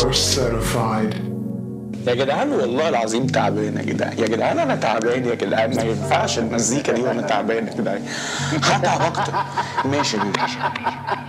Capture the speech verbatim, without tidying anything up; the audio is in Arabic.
course certified. يا جدعان والله العظيم تعبان يا جدعان، يا جدعان انا تعبان يا جدعان، ما ينفعش المزيكا دي وانا تعبان يا جدعان. هتعب اكتر. ماشي ماشي.